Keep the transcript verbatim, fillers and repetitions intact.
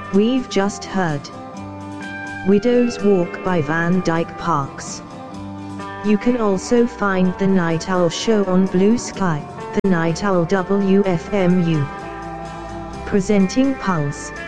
We've just heard Widow's Walk by Van Dyke Parks. You can also find The Night Owl Show on Blue Sky, The Night Owl W F M U. Presenting Pulse,